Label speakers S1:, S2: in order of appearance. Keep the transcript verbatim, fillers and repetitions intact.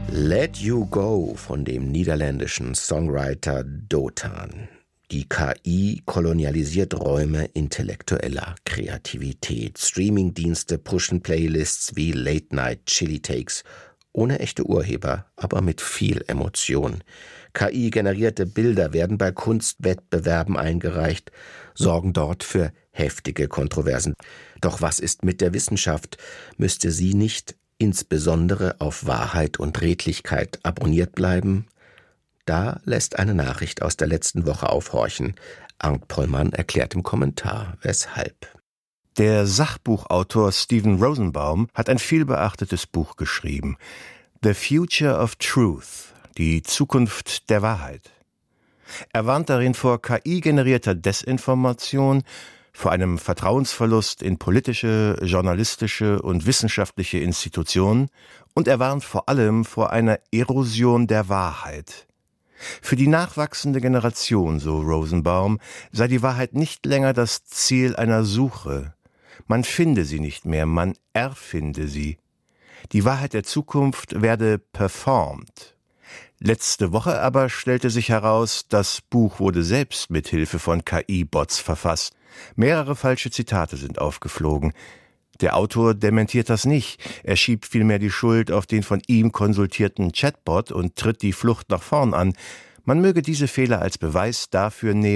S1: Let You Go von dem niederländischen Songwriter Dotan. Die K I kolonialisiert Räume intellektueller Kreativität. Streamingdienste pushen Playlists wie Late Night Chili Takes ohne echte Urheber, aber mit viel Emotion. K I-generierte Bilder werden bei Kunstwettbewerben eingereicht, sorgen dort für heftige Kontroversen. Doch was ist mit der Wissenschaft? Müsste sie nicht insbesondere auf Wahrheit und Redlichkeit abonniert bleiben? Da lässt eine Nachricht aus der letzten Woche aufhorchen. Arndt Pollmann erklärt im Kommentar, weshalb.
S2: Der Sachbuchautor Stephen Rosenbaum hat ein vielbeachtetes Buch geschrieben. The Future of Truth, die Zukunft der Wahrheit. Er warnt darin vor K I-generierter Desinformation, vor einem Vertrauensverlust in politische, journalistische und wissenschaftliche Institutionen und er warnt vor allem vor einer Erosion der Wahrheit. Für die nachwachsende Generation, so Rosenbaum, sei die Wahrheit nicht länger das Ziel einer Suche. Man finde sie nicht mehr, man erfinde sie. Die Wahrheit der Zukunft werde performt. Letzte Woche aber stellte sich heraus, das Buch wurde selbst mit Hilfe von K I-Bots verfasst. Mehrere falsche Zitate sind aufgeflogen. Der Autor dementiert das nicht. Er schiebt vielmehr die Schuld auf den von ihm konsultierten Chatbot und tritt die Flucht nach vorn an. Man möge diese Fehler als Beweis dafür nehmen,